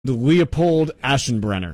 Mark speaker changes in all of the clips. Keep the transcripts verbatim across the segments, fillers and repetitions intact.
Speaker 1: Leopold Aschenbrenner.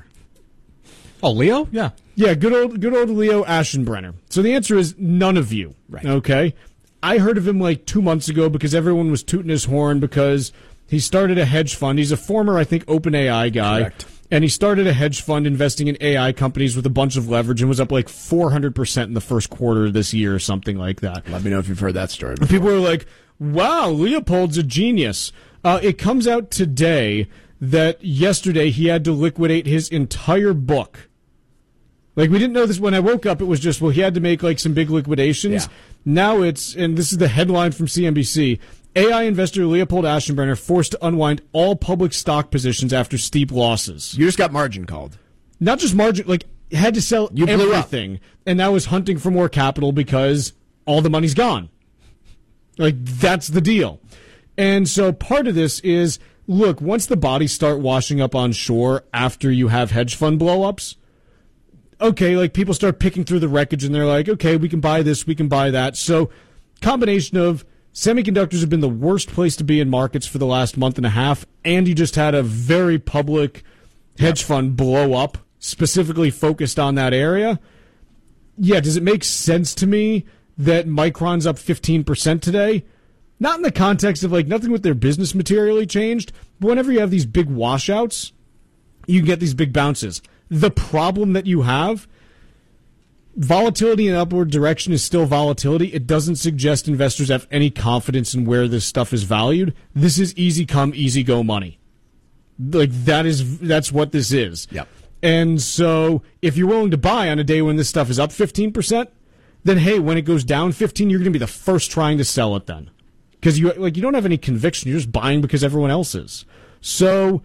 Speaker 2: Oh, Leo? Yeah.
Speaker 1: Yeah, good old good old Leo Aschenbrenner. So the answer is none of you.
Speaker 2: Right.
Speaker 1: Okay? I heard of him like two months ago because everyone was tooting his horn because he started a hedge fund. He's a former, I think, OpenAI guy.
Speaker 2: Correct.
Speaker 1: And he started a hedge fund investing in A I companies with a bunch of leverage and was up like four hundred percent in the first quarter of this year or something like that.
Speaker 3: Let me know if you've heard that story before.
Speaker 1: People were like, wow, Leopold's a genius. Uh, it comes out today that yesterday he had to liquidate his entire book. Like, we didn't know this when I woke up. It was just, well, he had to make like some big liquidations.
Speaker 3: Yeah.
Speaker 1: Now it's, and this is the headline from C N B C, A I investor Leopold Aschenbrenner forced to unwind all public stock positions after steep losses.
Speaker 3: You just got margin called.
Speaker 1: Not just margin, like, had to sell
Speaker 3: You blew
Speaker 1: everything. Up. And now is hunting for more capital because all the money's gone. Like, that's the deal. And so part of this is, look, once the bodies start washing up on shore after you have hedge fund blowups, okay, like people start picking through the wreckage and they're like, okay, we can buy this, we can buy that. So combination of semiconductors have been the worst place to be in markets for the last month and a half, and you just had a very public hedge yep. fund blow up, specifically focused on that area. Yeah, does it make sense to me that Micron's up fifteen percent today? Not in the context of, like, nothing with their business materially changed, but whenever you have these big washouts, you can get these big bounces. The problem that you have, volatility in upward direction is still volatility. It doesn't suggest investors have any confidence in where this stuff is valued. This is easy come, easy go money. Like, that is, that's what this is.
Speaker 3: Yep.
Speaker 1: And so if you're willing to buy on a day when this stuff is up fifteen percent, then, hey, when it goes down fifteen, you're going to be the first trying to sell it then. Because you like you don't have any conviction. You're just buying because everyone else is. So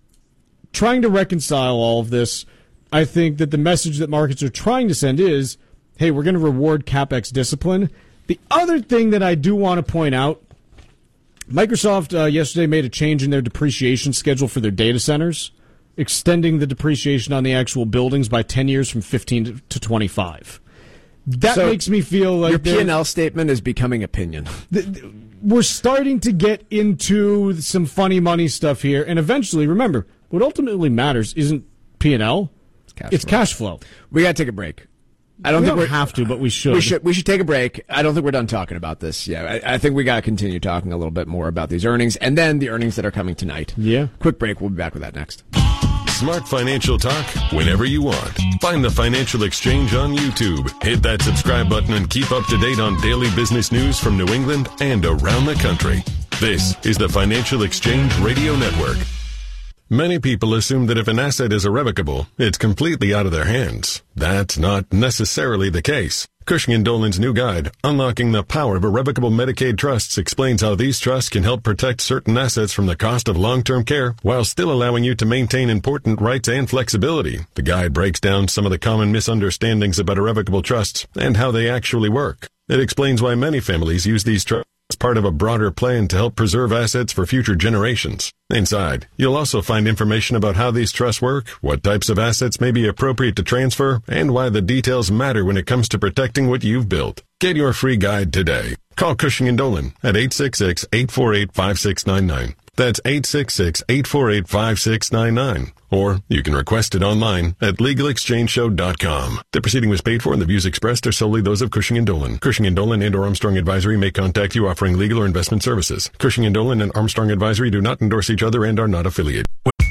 Speaker 1: trying to reconcile all of this, I think that the message that markets are trying to send is, hey, we're going to reward CapEx discipline. The other thing that I do want to point out, Microsoft uh, yesterday made a change in their depreciation schedule for their data centers, extending the depreciation on the actual buildings by ten years from fifteen to twenty-five. That so makes me feel like
Speaker 3: your P and L statement is becoming opinion.
Speaker 1: Th- th- we're starting to get into some funny money stuff here, and eventually, remember, what ultimately matters isn't P and L;
Speaker 3: cash
Speaker 1: it's
Speaker 3: flow.
Speaker 1: cash flow.
Speaker 3: We got to take a break. I don't
Speaker 1: we
Speaker 3: think
Speaker 1: don't
Speaker 3: we
Speaker 1: have to, but we should.
Speaker 3: We should. We should take a break. I don't think we're done talking about this. Yeah, I, I think we got to continue talking a little bit more about these earnings, and then the earnings that are coming tonight.
Speaker 1: Yeah.
Speaker 3: Quick break. We'll be back with that next.
Speaker 4: Smart financial talk whenever you want. Find the Financial Exchange on YouTube. Hit that subscribe button and keep up to date on daily business news from New England and around the country. This is the Financial Exchange Radio Network. Many people assume that if an asset is irrevocable, it's completely out of their hands. That's not necessarily the case. Cushing and Dolan's new guide, Unlocking the Power of Irrevocable Medicaid Trusts, explains how these trusts can help protect certain assets from the cost of long-term care while still allowing you to maintain important rights and flexibility. The guide breaks down some of the common misunderstandings about irrevocable trusts and how they actually work. It explains why many families use these trusts as part of a broader plan to help preserve assets for future generations. Inside, you'll also find information about how these trusts work, what types of assets may be appropriate to transfer, and why the details matter when it comes to protecting what you've built. Get your free guide today. Call Cushing and Dolan at eight six six, eight four eight, five six nine nine. That's eight six six, eight four eight, five six nine nine. Or you can request it online at legal exchange show dot com. The proceeding was paid for and the views expressed are solely those of Cushing and Dolan. Cushing and Dolan and or Armstrong Advisory may contact you offering legal or investment services. Cushing and Dolan and Armstrong Advisory do not endorse each other and are not affiliated.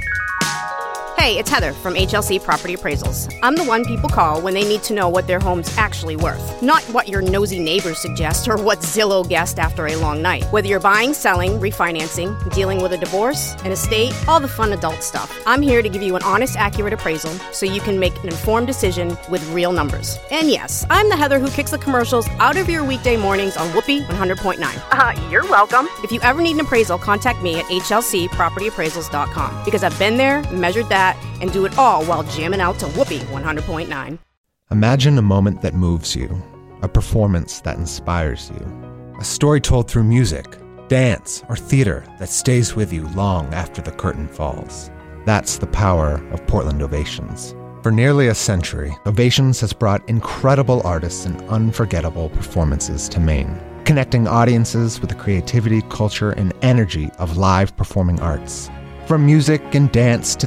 Speaker 5: Hey, it's Heather from H L C Property Appraisals. I'm the one people call when they need to know what their home's actually worth. Not what your nosy neighbors suggest or what Zillow guessed after a long night. Whether you're buying, selling, refinancing, dealing with a divorce, an estate, all the fun adult stuff. I'm here to give you an honest, accurate appraisal so you can make an informed decision with real numbers. And yes, I'm the Heather who kicks the commercials out of your weekday mornings on Whoopee one hundred point nine. Uh, you're welcome. If you ever need an appraisal, contact me at H L C property appraisals dot com because I've been there, measured that, and do it all while jamming out to Whoopee one hundred point nine.
Speaker 6: Imagine a moment that moves you, a performance that inspires you, a story told through music, dance, or theater that stays with you long after the curtain falls. That's the power of Portland Ovations. For nearly a century, Ovations has brought incredible artists and unforgettable performances to Maine, connecting audiences with the creativity, culture, and energy of live performing arts. From music and dance to